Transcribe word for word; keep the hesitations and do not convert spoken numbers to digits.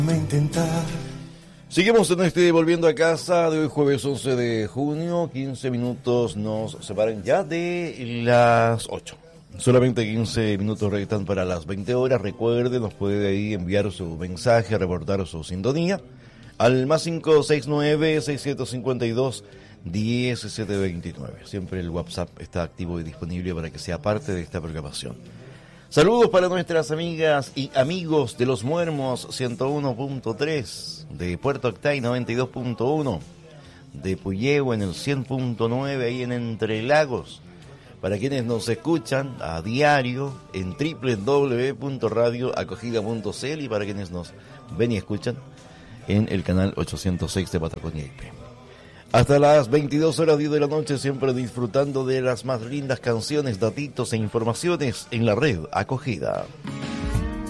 Intentar. Seguimos en este Volviendo a Casa de hoy jueves once de junio, quince minutos nos separan ya de las ocho. Solamente quince minutos restan para las veinte horas. Recuerde, nos puede ahí enviar su mensaje, reportar su sintonía al más cinco seis nueve, seis siete cinco dos, uno siete dos nueve. Siempre el WhatsApp está activo y disponible para que sea parte de esta programación. Saludos para nuestras amigas y amigos de Los Muermos ciento uno punto tres, de Puerto Octay noventa y dos punto uno, de Puyehue en el cien punto nueve, ahí en Entre Lagos. Para quienes nos escuchan a diario en doble u doble u doble u punto radio acogida punto c l y para quienes nos ven y escuchan en el canal ochocientos seis de Patagonia I P. Hasta las veintidós horas diez de la noche, siempre disfrutando de las más lindas canciones, datitos e informaciones en la red Acogida.